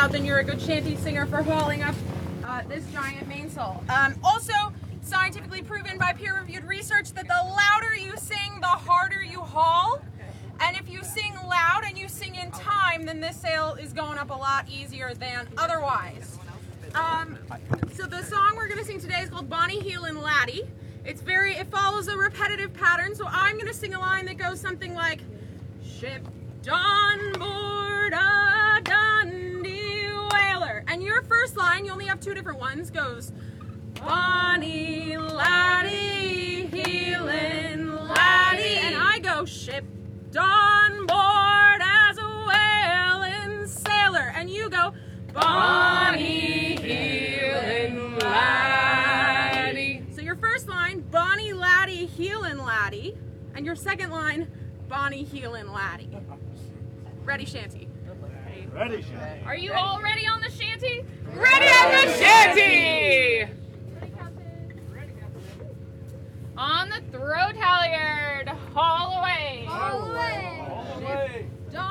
loud, then you're a good shanty singer for hauling up this giant mainsail. Also, scientifically proven by peer-reviewed research that the louder you sing, the harder you haul. And if you sing loud and you sing in time, then this sail is going up a lot easier than otherwise. So the song we're going to sing today is called Bonnie Heelin' Laddie. It follows a repetitive pattern, so I'm going to sing a line that goes something like, shipped on board a Dundee whaler. And your first line, you only have two different ones, goes, Bonnie Laddie, Heelin' Laddie. And I go, shipped on board as a whaling sailor. And you go, Bonnie Heelin' Laddie. So your first line, Bonnie Laddie, Heelin' Laddie. And your second line, Bonnie Heelin' Laddie. Ready, shanty? Ready, shanty. Are you all ready on the shanty? Ready on the shanty! On the throw tally.